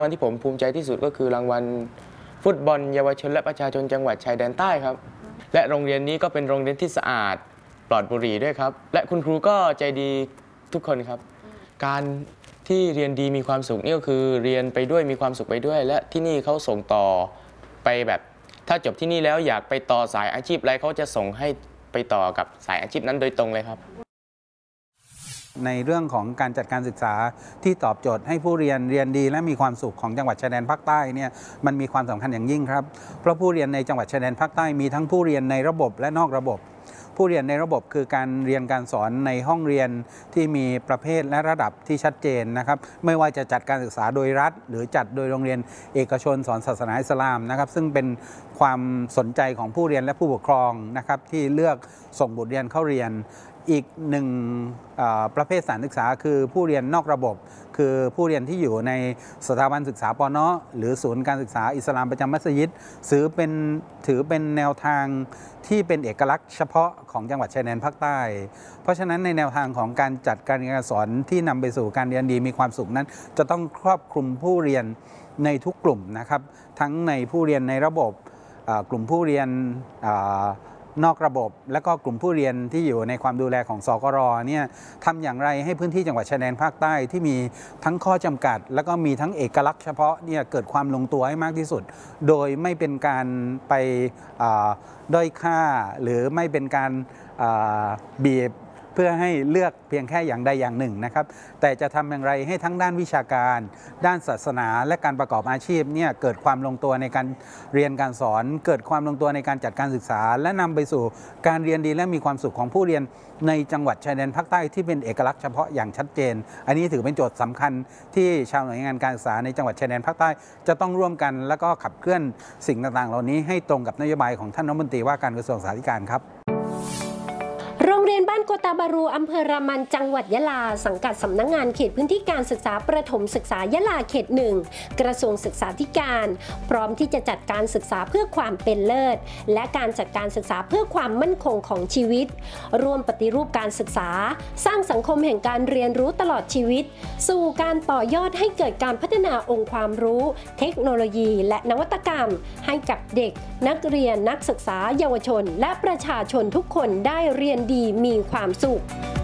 วันที่ผมภูมิใจที่สุดก็คือรางวัลฟุตบอลเยาวชนและประชาชนจังหวัดชายแดนใต้ครับและโรงเรียนนี้ก็เป็นโรงเรียนที่สะอาดปลอดบุหรี่ด้วยครับและคุณครูก็ใจดีทุกคนครับการที่เรียนดีมีความสุขนี่ก็คือเรียนไปด้วยมีความสุขไปด้วยและที่นี่เขาส่งต่อไปแบบถ้าจบที่นี่แล้วอยากไปต่อสายอาชีพอะไรเขาจะส่งให้ไปต่อกับสายอาชีพนั้นโดยตรงเลยครับในเรื่องของการจัดการศึกษาที่ตอบโจทย์ให้ผู้เรียนดีและมีความสุขของจังหวัดชายแดนภาคใต้เนี่ยมันมีความสำคัญอย่างยิ่งครับเพราะผู้เรียนในจังหวัดชายแดนภาคใต้มีทั้งผู้เรียนในระบบและนอกระบบผู้เรียนในระบบคือการเรียนการสอนในห้องเรียนที่มีประเภทและระดับที่ชัดเจนนะครับไม่ว่าจะจัดการศึกษาโดยรัฐหรือจัดโดยโรงเรียนเอกชนสอนศาสนาอิสลามนะครับซึ่งเป็นความสนใจของผู้เรียนและผู้ปกครองนะครับที่เลือกส่งบุตรเรียนเข้าเรียนอีกหนึ่งประเภทสถานศึกษาคือผู้เรียนนอกระบบคือผู้เรียนที่อยู่ในสถาบันศึกษาปน.หรือศูนย์การศึกษาอิสลามประจำมัสยิดถือเป็นแนวทางที่เป็นเอกลักษณ์เฉพาะของจังหวัดชายแดนภาคใต้เพราะฉะนั้นในแนวทางของการจัดการเรียนการสอนที่นำไปสู่การเรียนดีมีความสุขนั้นจะต้องครอบคลุมผู้เรียนในทุกกลุ่มนะครับทั้งในผู้เรียนในระบบกลุ่มผู้เรียนนอกระบบและก็กลุ่มผู้เรียนที่อยู่ในความดูแลของสกร.เนี่ยทำอย่างไรให้พื้นที่จังหวัดชายแดนภาคใต้ที่มีทั้งข้อจำกัดแล้วก็มีทั้งเอกลักษณ์เฉพาะเนี่ยเกิดความลงตัวให้มากที่สุดโดยไม่เป็นการไปด้อยค่าหรือไม่เป็นการบีบเพื่อให้เลือกเพียงแค่อย่างใดอย่างหนึ่งนะครับแต่จะทำอย่างไรให้ทั้งด้านวิชาการด้านศาสนาและการประกอบอาชีพเนี่ยเกิดความลงตัวในการเรียนการสอนเกิดความลงตัวในการจัดการศึกษาและนำไปสู่การเรียนดีและมีความสุขของผู้เรียนในจังหวัดชายแดนภาคใต้ที่เป็นเอกลักษณ์เฉพาะอย่างชัดเจนอันนี้ถือเป็นโจทย์สำคัญที่ชาวหน่วยงานการศึกษาในจังหวัดชายแดนภาคใต้จะต้องร่วมกันแล้วก็ขับเคลื่อนสิ่งต่างๆเหล่านี้ให้ตรงกับนโยบายของท่านรัฐมนตรีว่าการกระทรวงศึกษาธิการครับโรงเรียนบ้านโกตาบารูอำเภอรามันจังหวัดยะลาสังกัดสำนักงานเขตพื้นที่การศึกษาประถมศึกษายะลาเขต 1กระทรวงศึกษาธิการพร้อมที่จะจัดการศึกษาเพื่อความเป็นเลิศและการจัดการศึกษาเพื่อความมั่นคงของชีวิตร่วมปฏิรูปการศึกษาสร้างสังคมแห่งการเรียนรู้ตลอดชีวิตสู่การต่อยอดให้เกิดการพัฒนาองค์ความรู้เทคโนโลยีและนวัตกรรมให้กับเด็กนักเรียนนักศึกษาเยาวชนและประชาชนทุกคนได้เรียนดีมีความสุข